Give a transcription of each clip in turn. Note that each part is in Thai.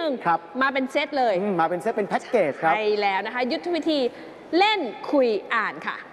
นึ่งมาเป็นเซตเลยมาเป็นเซตเป็นแพ็กเกจครับใช่แล้วนะคะยุทธวิธีเล่นคุยอ่านค่ะ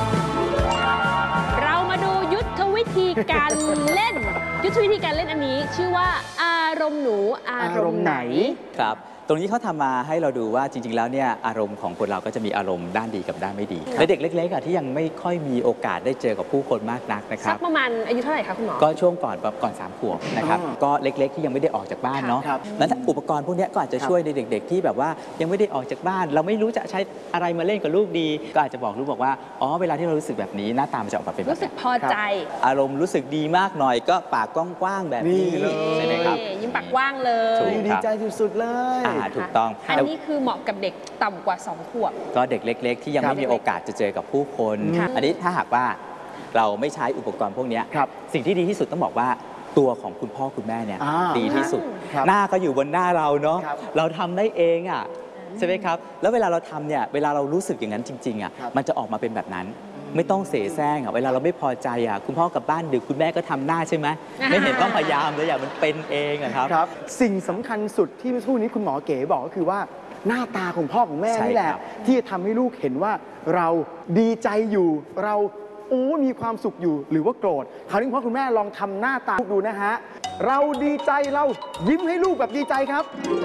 เรามาดูยุทธวิธีการเล่นยุทธวิธีการเล่นอันนี้ชื่อว่าอารมณ์หนูอารมณ์ไหนครับตรงนี้เขาทำมาให้เราดูว่าจริงๆแล้วเนี่ยอารมณ์ของคนเราก็จะมีอารมณ์ด้านดีกับด้านไม่ดีและเด็กเล็กๆที่ยังไม่ค่อยมีโอกาสได้เจอกับผู้คนมากนักนะครับสักประมาณอายุเท่าไหร่คะคุณหมอก็ช่วงก่อน3 ขวบนะครับก็เล็กๆที่ยังไม่ได้ออกจากบ้านเนาะนั้นอุปกรณ์พวกนี้ก็อาจจะช่วยในเด็กๆที่แบบว่ายังไม่ได้ออกจากบ้านเราไม่รู้จะใช้อะไรมาเล่นกับลูกดีก็อาจจะบอกลูกบอกว่าอ๋อเวลาที่เรารู้สึกแบบนี้หน้าตามันจะออกมาเป็นรู้สึกพอใจอารมณ์รู้สึกดีมากหน่อยก็ปากกว้างๆแบบนี้ใช่ไหมครับยิ้มปากกว้างเลยดีใจสุดๆเลยถูกต้องอันนี้คือเหมาะกับเด็กต่ำกว่า2 ขวบก็เด็กเล็กๆที่ยังไม่มีโอกาสจะเจอกับผู้คนอันนี้ถ้าหากว่าเราไม่ใช้อุปกรณ์พวกนี้สิ่งที่ดีที่สุดต้องบอกว่าตัวของคุณพ่อคุณแม่เนี่ยดีที่สุดหน้าก็อยู่บนหน้าเราเนาะเราทำได้เองอ่ะใช่ไหมครับแล้วเวลาเราทำเนี่ยเวลาเรารู้สึกอย่างนั้นจริงๆอ่ะมันจะออกมาเป็นแบบนั้นไม่ต้องเสแสร้งอ่ะเวลาเราไม่พอใจอ่ะคุณพ่อกลับบ้านดึกคุณแม่ก็ทำหน้าใช่ไหมไม่เห็นต้องพยายามเลยอย่างมันเป็นเองอ่ะครับสิ่งสำคัญสุดที่เมื่อสักครู่นี้คุณหมอเก๋บอกก็คือว่าหน้าตาของพ่อของแม่นี่แหละที่จะทำให้ลูกเห็นว่าเราดีใจอยู่เรามีความสุขอยู่หรือว่าโกรธคราวนี้พ่อคุณแม่ลองทำหน้าตาลูกดูนะฮะเราดีใจเรายิ้มให้ลูกแบบดีใจครับ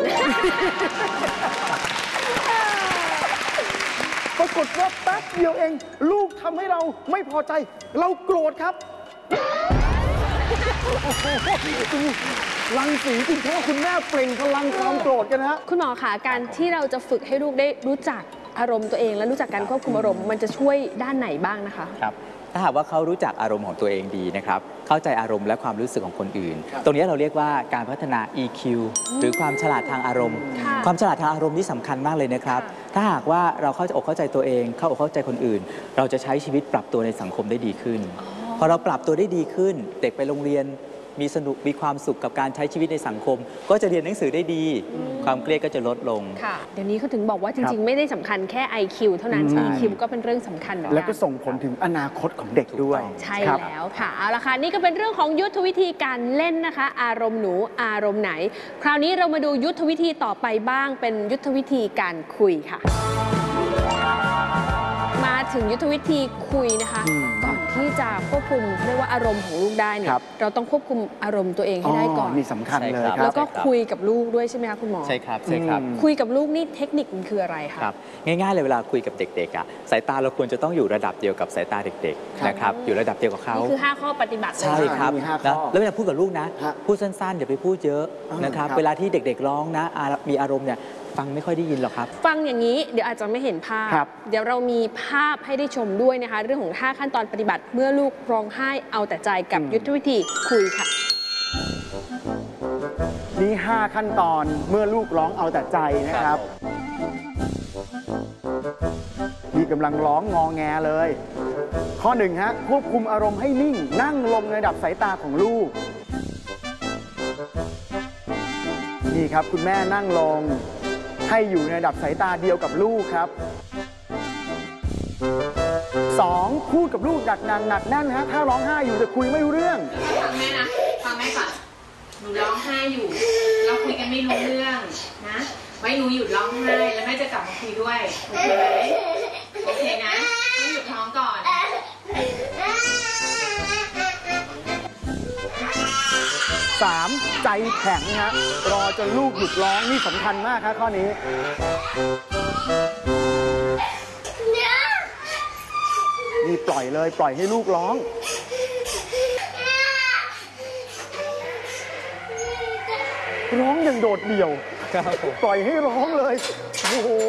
ปรากฏว่าแป๊บเดียวเองลูกทำให้เราไม่พอใจเราโกรธครับรังสีคุณพ่อคุณแม่เปล่งพลังความโกรธกันฮะคุณหมอคะการที่เราจะฝึกให้ลูกได้รู้จักอารมณ์ตัวเองและรู้จักการควบคุมอารมณ์มันจะช่วยด้านไหนบ้างนะคะครับถ้าหากว่าเขารู้จักอารมณ์ของตัวเองดีนะครับเข้าใจอารมณ์และความรู้สึกของคนอื่นตรงนี้เราเรียกว่าการพัฒนา EQ หรือความฉลาดทางอารมณ์ความฉลาดทางอารมณ์นี่สำคัญมากเลยนะครับถ้าหากว่าเราเข้าใจตัวเองเข้าใจคนอื่นเราจะใช้ชีวิตปรับตัวในสังคมได้ดีขึ้นพอเราปรับตัวได้ดีขึ้นเด็กไปโรงเรียนมีสนุกมีความสุขกับการใช้ชีวิตในสังคมก็จะเรียนหนังสือได้ดีความเครียดก็จะลดลงค่ะเดี๋ยวนี้เขาถึงบอกว่าจริงๆไม่ได้สำคัญแค่ IQ เท่านั้น EQ ก็เป็นเรื่องสำคัญแล้วก็ส่งผลถึงอนาคตของเด็กด้วยใช่แล้วค่ะเอาละค่ะนี่ก็เป็นเรื่องของยุทธวิธีการเล่นนะคะอารมณ์หนูอารมณ์ไหนคราวนี้เรามาดูยุทธวิธีต่อไปบ้างเป็นยุทธวิธีการคุยค่ะมาถึงยุทธวิธีคุยนะคะก่อนที่จะควบคุมเรียกว่าอารมณ์ของลูกได้เนี่ยเราต้องควบคุมอารมณ์ตัวเองให้ได้ก่อนนี่สำคัญเลยครับแล้วก็คุยกับลูกด้วยใช่ไหมคะคุณหมอใช่ครับใช่ครับคุยกับลูกนี่เทคนิคมันคืออะไรคะครับง่ายๆเลยเวลาคุยกับเด็กๆอ่ะสายตาเราควรจะต้องอยู่ระดับเดียวกับสายตาเด็กๆนะครับอยู่ระดับเดียวกับเขานี่คือ5 ข้อปฏิบัติใช่ครับแล้วเวลาพูดกับลูกนะพูดสั้นๆอย่าไปพูดเยอะนะครับเวลาที่เด็กๆร้องนะมีอารมณ์เนี่ยฟังไม่ค่อยได้ยินหรอกครับฟังอย่างนี้เดี๋ยวอาจจะไม่เห็นภาพเดี๋ยวเรามีภาพให้ได้ชมด้วยนะคะเรื่องของ5 ขั้นตอนปฏิบัติเมื่อลูกร้องไห้เอาแต่ใจกับยุทธวิธีคุยค่ะนี่5 ขั้นตอนเมื่อลูกร้องเอาแต่ใจนะครับนี่กำลังร้องงอแงเลยข้อ1ฮะควบคุมอารมณ์ให้นิ่งนั่งลงในระดับสายตาของลูกนี่ครับคุณแม่นั่งลงให้อยู่ในระดับสายตาเดียวกับลูกครับ2พูดกับลูกหนักแน่นฮะถ้าร้องไห้อยู่จะคุยไม่รู้เรื่องฟังแม่นะฟังแม่ก่อนหนูร้องไห้อยู่เราคุยกันไม่รู้เรื่องนะไว้หนูหยุดร้องไห้แล้วแม่จะกลับมาคุยด้วยโอเคไหมโอเคนะต้องหยุดท้องก่อน 3ใจแข็งฮะรอจนลูกหยุดร้องนี่สำคัญมากครับข้อนี้นี่ปล่อยเลยปล่อยให้ลูกร้องร้องอย่างโดดเดี่ยวปล่อยให้ร้องเลยโอ้โห